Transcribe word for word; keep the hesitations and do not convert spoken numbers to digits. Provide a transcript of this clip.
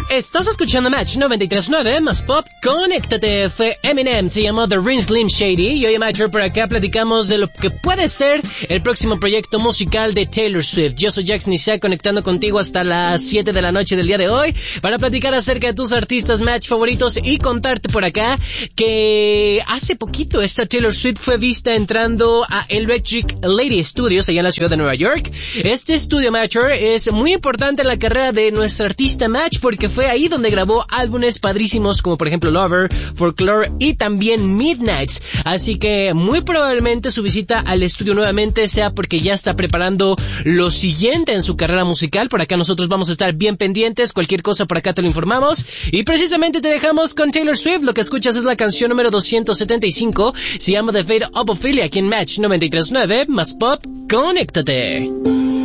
Estás escuchando Match noventa y tres punto nueve más Pop. Conéctate. Fue Eminem, se llamó The Real Slim Shady. Y hoy en Match por acá platicamos de lo que puede ser el próximo proyecto musical de Taylor Swift. Yo soy Jackson Isaac, conectando contigo hasta las siete de la noche del día de hoy para platicar acerca de tus artistas Match favoritos y contarte por acá que hace poquito esta Taylor Swift fue vista entrando a Electric Lady Studios allá en la ciudad de Nueva York. Este estudio Matcher es muy importante en la carrera de nuestra artista Match porque fue Fue ahí donde grabó álbumes padrísimos como por ejemplo Lover, Folklore y también Midnights. Así que muy probablemente su visita al estudio nuevamente sea porque ya está preparando lo siguiente en su carrera musical. Por acá nosotros vamos a estar bien pendientes. Cualquier cosa por acá te lo informamos. Y precisamente te dejamos con Taylor Swift. Lo que escuchas es la canción número doscientos setenta y cinco. Se llama The Fate of Ophelia aquí en Match noventa y tres punto nueve más Pop. Conéctate.